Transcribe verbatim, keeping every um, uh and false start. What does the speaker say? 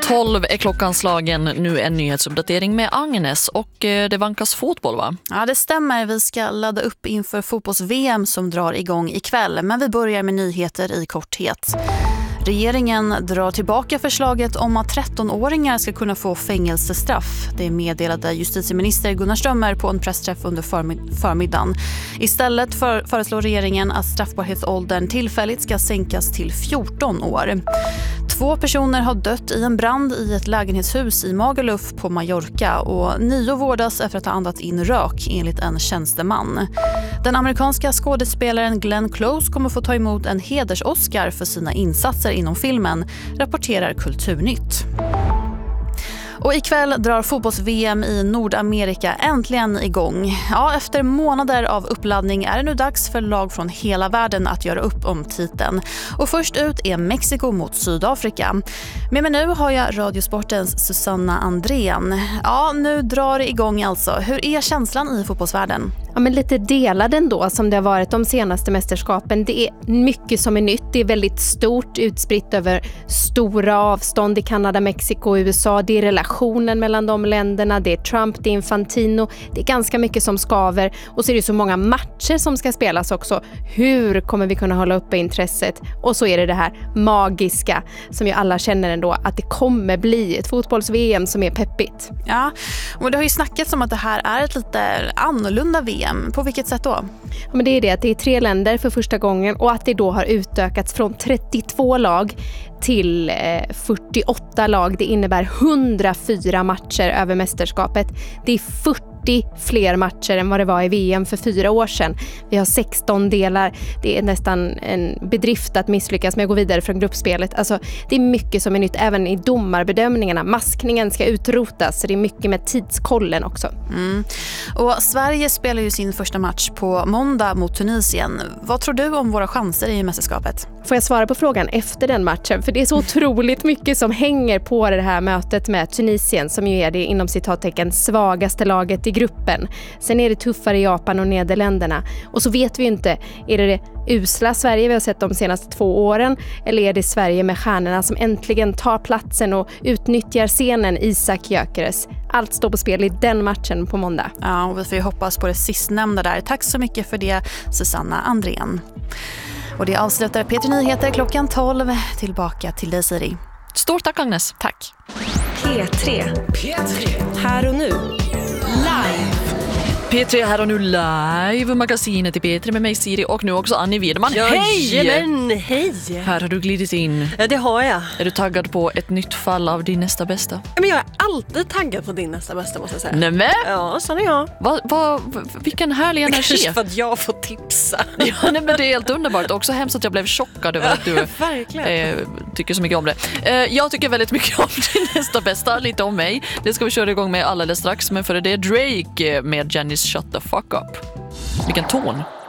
tolv är klockan slagen. Nu en nyhetsuppdatering med Agnes och det vankas fotboll, va? Ja, det stämmer. Vi ska ladda upp inför fotbolls-V M som drar igång ikväll. Men vi börjar med nyheter i korthet. Regeringen drar tillbaka förslaget om att trettonåringar ska kunna få fängelsestraff. Det meddelade justitieminister Gunnar Strömmer på en pressträff under förmid- förmiddagen. Istället för, föreslår regeringen att straffbarhetsåldern tillfälligt ska sänkas till fjorton år. Två personer har dött i en brand i ett lägenhetshus i Magaluf på Mallorca och nio vårdas efter att ha andats in rök enligt en tjänsteman. Den amerikanska skådespelaren Glenn Close kommer få ta emot en heders-Oscar för sina insatser inom filmen, rapporterar Kulturnytt. Och ikväll drar fotbolls-V M i Nordamerika äntligen igång. Ja, efter månader av uppladdning är det nu dags för lag från hela världen att göra upp om titeln. Och först ut är Mexiko mot Sydafrika. Med mig nu har jag Radiosportens Susanna Andrén. Ja, nu drar det igång alltså. Hur är känslan i fotbollsvärlden? Ja, men lite delad ändå som det har varit de senaste mästerskapen. Det är mycket som är nytt. Det är väldigt stort, utspritt över stora avstånd i Kanada, Mexiko och U S A. Det är relationen mellan de länderna. Det är Trump, det är Infantino. Det är ganska mycket som skaver. Och så är det så många matcher som ska spelas också. Hur kommer vi kunna hålla uppe intresset? Och så är det det här magiska som ju alla känner ändå att det kommer bli ett fotbolls-V M som är peppigt. Ja, och det har ju snackats om att det här är ett lite annorlunda V M. På vilket sätt då? Ja, men det är det att det är tre länder för första gången och att det då har utökats från trettiotvå lag till fyrtioåtta lag. Det innebär hundrafyra matcher över mästerskapet. Det är fyrtio fler matcher än vad det var i V M för fyra år sedan. Vi har sexton delar. Det är nästan en bedrift att misslyckas med att gå vidare från gruppspelet. Alltså, det är mycket som är nytt även i domarbedömningarna. Maskningen ska utrotas, så det är mycket med tidskollen också. Mm. Och Sverige spelar ju sin första match på måndag mot Tunisien. Vad tror du om våra chanser i mästerskapet? Får jag svara på frågan efter den matchen? För det är så otroligt mycket som hänger på det här mötet med Tunisien som ju är det inom citattecken svagaste laget i gruppen. Sen är det tuffare i Japan och Nederländerna. Och så vet vi ju inte, är det det usla Sverige vi har sett de senaste två åren eller är det Sverige med stjärnorna som äntligen tar platsen och utnyttjar scenen Isak Gyökeres? Allt står på spel i den matchen på måndag. Ja, och vi får ju hoppas på det sistnämnda där. Tack så mycket för det, Susanna Andrén. Och det avslutar P tre Nyheter klockan tolv. Tillbaka till dig, Siri. Stort tack, Agnes. Tack. P tre. P tre. Här och nu. Live. P tre här och nu live, magasinet i P tre med mig Siri och nu också Annie Wiedemann. Hej! Jajamän, hej! Här har du glidit in. Ja, det har jag. Är du taggad på ett nytt fall av din nästa bästa? Men jag är alltid taggad på din nästa bästa, måste jag säga. Nämen! Ja, så är jag. Va, va, vilken härlig energi. Kanske för att jag får tipsa. Ja, nej, men det är helt underbart. Också hemskt att jag blev chockad över att du eh, tycker så mycket om det. Eh, jag tycker väldigt mycket om din nästa bästa, lite om mig. Det ska vi köra igång med alldeles strax. Men för det är Drake med Janice Shut the Fuck Up. Vilken ton.